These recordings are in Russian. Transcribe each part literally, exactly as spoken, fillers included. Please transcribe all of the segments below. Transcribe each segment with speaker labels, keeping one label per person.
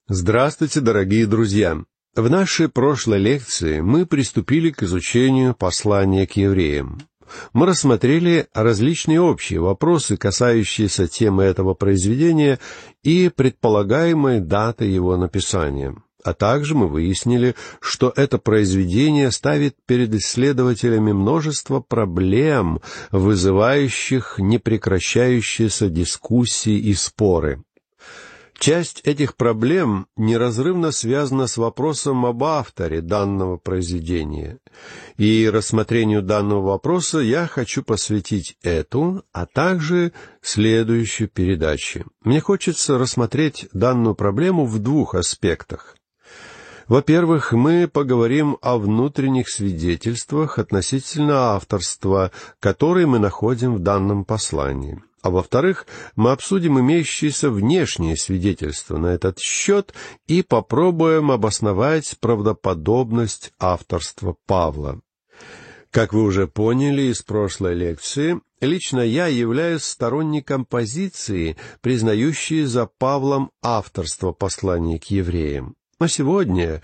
Speaker 1: Здравствуйте, дорогие друзья! В нашей прошлой лекции мы приступили к изучению послания к евреям. Мы рассмотрели различные общие вопросы, касающиеся темы этого произведения и предполагаемой даты его написания. А также мы выяснили, что это произведение ставит перед исследователями множество проблем, вызывающих непрекращающиеся дискуссии и споры. Часть этих проблем неразрывно связана с вопросом об авторе данного произведения. И рассмотрению данного вопроса я хочу посвятить эту, а также следующую передачу. Мне хочется рассмотреть данную проблему в двух аспектах. Во-первых, мы поговорим о внутренних свидетельствах относительно авторства, которые мы находим в данном послании. А во-вторых, мы обсудим имеющиеся внешние свидетельства на этот счет и попробуем обосновать правдоподобность авторства Павла. Как вы уже поняли из прошлой лекции, лично я являюсь сторонником позиции, признающей за Павлом авторство послания к евреям. Но сегодня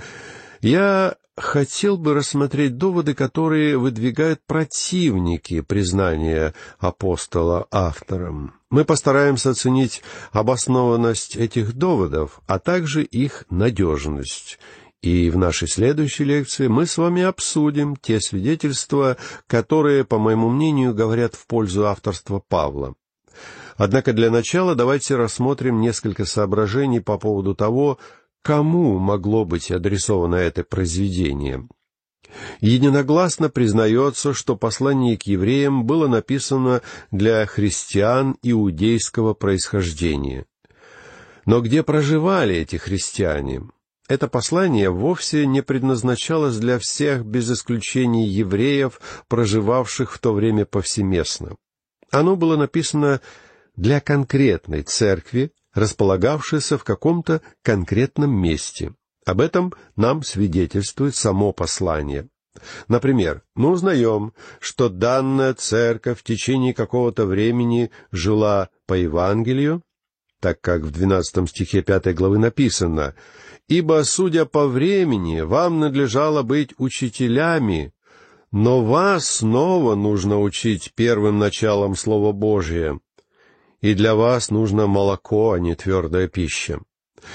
Speaker 1: я хотел бы рассмотреть доводы, которые выдвигают противники признания апостола автором. Мы постараемся оценить обоснованность этих доводов, а также их надежность. И в нашей следующей лекции мы с вами обсудим те свидетельства, которые, по моему мнению, говорят в пользу авторства Павла. Однако для начала давайте рассмотрим несколько соображений по поводу того, кому могло быть адресовано это произведение. Единогласно признается, что послание к евреям было написано для христиан иудейского происхождения. Но где проживали эти христиане? Это послание вовсе не предназначалось для всех, без исключения евреев, проживавших в то время повсеместно. Оно было написано для конкретной церкви, располагавшейся в каком-то конкретном месте. Об этом нам свидетельствует само послание. Например, мы узнаем, что данная церковь в течение какого-то времени жила по Евангелию, так как в двенадцатом стихе пятой главы написано: «Ибо, судя по времени, вам надлежало быть учителями, но вас снова нужно учить первым началом Слова Божия, и для вас нужно молоко, а не твердая пища».